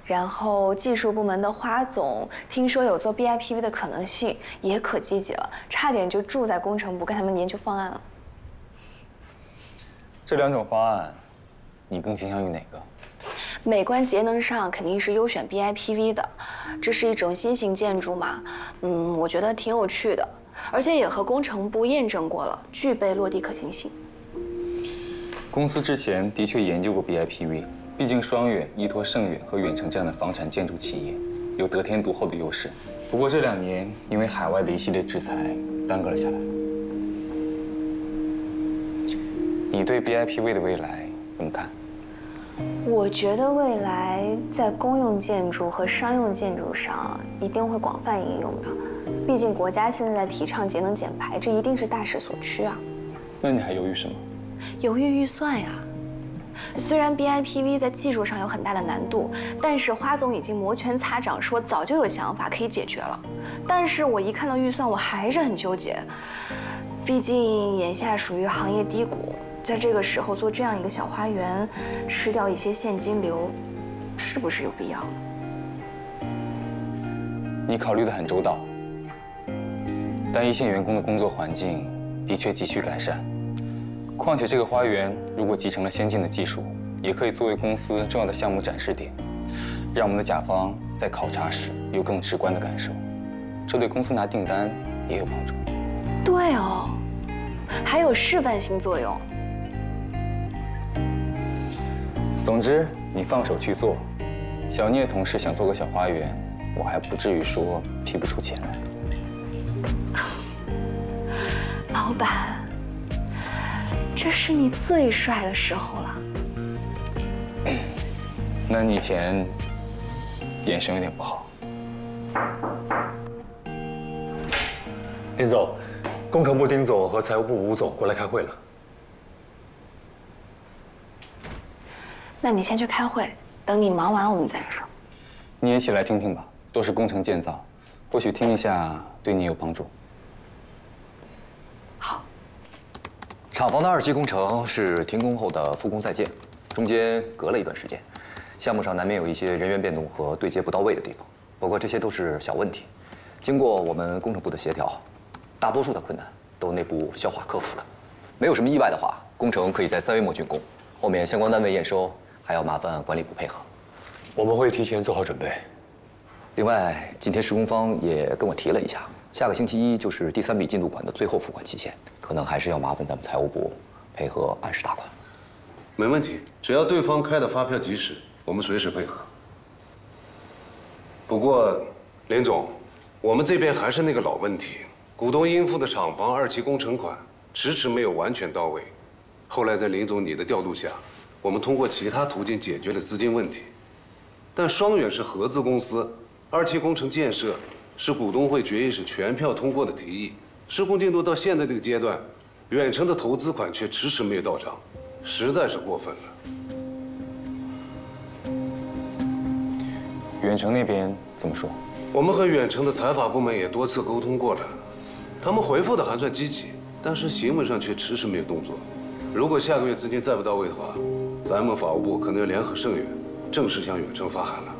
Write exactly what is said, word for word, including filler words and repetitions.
然后技术部门的花总听说有做 B I P V 的可能性，也可积极了，差点就住在工程部跟他们研究方案了。 这两种方案，你更倾向于哪个？ 美观节能上肯定是优选 B I P V 的，这是一种新型建筑嘛，嗯，我觉得挺有趣的，而且也和工程部验证过了，具备落地可行性。 公司之前的确研究过 B I P V。 毕竟，双远依托盛远和远程这样的房产建筑企业，有得天独厚的优势。不过这两年因为海外的一系列制裁，耽搁了下来。你对 B I P V 的未来怎么看？ 我觉得未来在公用建筑和商用建筑上一定会广泛应用的。毕竟国家现在在提倡节能减排，这一定是大势所趋啊。 那你还犹豫什么？ 犹豫预算呀。 虽然 B I P V 在技术上有很大的难度，但是花总已经摩拳擦掌说早就有想法可以解决了。但是我一看到预算，我还是很纠结。毕竟眼下属于行业低谷，在这个时候做这样一个小花园，吃掉一些现金流，是不是有必要呢？ 你考虑得很周到，但一线员工的工作环境的确急需改善。 况且这个花园如果集成了先进的技术，也可以作为公司重要的项目展示点，让我们的甲方在考察时有更直观的感受，这对公司拿订单也有帮助。 对哦，还有示范性作用。 总之，你放手去做。小聂同事想做个小花园，我还不至于说提不出钱来。 老板。 这是你最帅的时候了。 那你以前眼神有点不好。 林总，工程部丁总和财务部吴总过来开会了。 那你先去开会，等你忙完我们再说。 你也一起来听听吧，都是工程建造，或许听一下对你有帮助。 厂房的二期工程是停工后的复工在建，中间隔了一段时间，项目上难免有一些人员变动和对接不到位的地方。不过这些都是小问题，经过我们工程部的协调，大多数的困难都内部消化克服了。没有什么意外的话，工程可以在三月末竣工。后面相关单位验收还要麻烦管理部配合。 我们会提前做好准备。 另外，今天施工方也跟我提了一下。 下个星期一就是第三笔进度款的最后付款期限，可能还是要麻烦咱们财务部配合按时打款。 没问题，只要对方开的发票及时，我们随时配合。不过，林总，我们这边还是那个老问题，股东应付的厂房二期工程款迟迟没有完全到位。后来在林总你的调度下，我们通过其他途径解决了资金问题。但双远是合资公司，二期工程建设。 是股东会决议是全票通过的提议，施工进度到现在这个阶段，远程的投资款却迟迟没有到账，实在是过分了。 远程那边怎么说？ 我们和远程的财法部门也多次沟通过了，他们回复的还算积极，但是行为上却迟迟没有动作。如果下个月资金再不到位的话，咱们法务部可能要联合盛远，正式向远程发函了。